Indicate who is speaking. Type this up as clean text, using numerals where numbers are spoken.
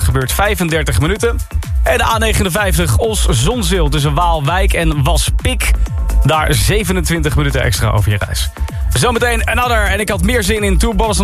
Speaker 1: gebeurt 35 minuten. En de A59 Os-Zonzeel tussen Waalwijk en Waspik. Daar 27 minuten extra over je reis. Zometeen Another en ik had meer zin in Two Bottles